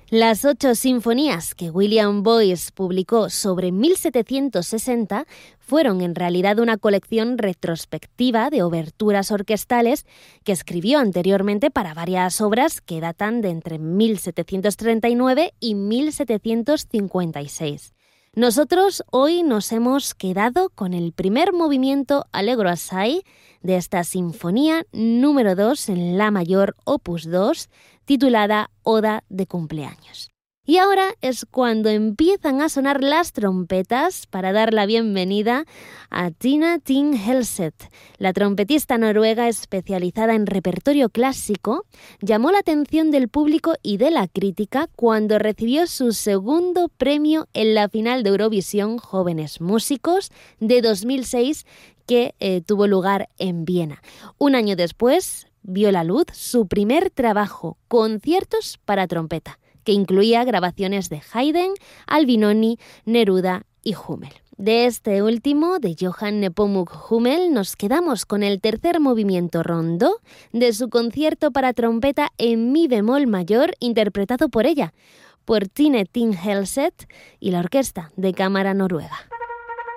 Las 8 sinfonías que William Boyce publicó sobre 1760 fueron en realidad una colección retrospectiva de oberturas orquestales que escribió anteriormente para varias obras que datan de entre 1739 y 1756. Nosotros hoy nos hemos quedado con el primer movimiento Allegro assai de esta sinfonía número 2 en la mayor, opus 2, titulada Oda de cumpleaños. Y ahora es cuando empiezan a sonar las trompetas para dar la bienvenida a Tina Ting Helseth. La trompetista noruega especializada en repertorio clásico llamó la atención del público y de la crítica cuando recibió su segundo premio en la final de Eurovisión Jóvenes Músicos de 2006 que tuvo lugar en Viena. Un año después vio la luz su primer trabajo, Conciertos para trompeta, que incluía grabaciones de Haydn, Albinoni, Neruda y Hummel. De este último, de Johann Nepomuk Hummel, nos quedamos con el tercer movimiento rondó de su concierto para trompeta en mi bemol mayor, interpretado por ella, por Tine Ting Helseth y la Orquesta de Cámara Noruega.